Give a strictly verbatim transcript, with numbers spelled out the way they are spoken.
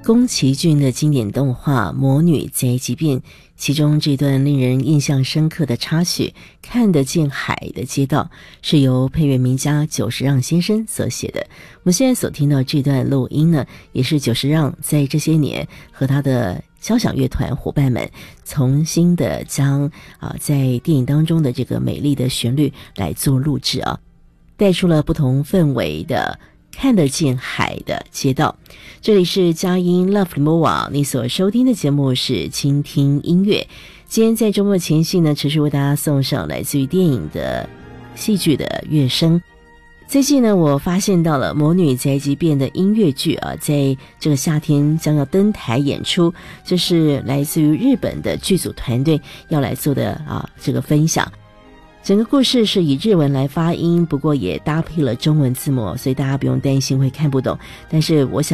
宫崎骏的经典动画《魔女宅急便》，其中这段令人印象深刻的插曲《看得见海的街道》是由配乐名家久石让先生所写的。我们现在所听到这段录音呢，也是久石让在这些年和他的交响乐团伙伴们重新的将啊在电影当中的这个美丽的旋律来做录制啊，带出了不同氛围的看得见海的街道。这里是佳音 Love Limowa， 你所收听的节目是倾听音乐。今天在周末前夕呢，持续为大家送上来自于电影的戏剧的乐声。最近呢，我发现到了《魔女宅急便》的音乐剧啊，在这个夏天将要登台演出，这是来自于日本的剧组团队要来做的啊这个分享。整个故事是以日文来发音，不过也搭配了中文字幕，所以大家不用担心会看不懂。但是我想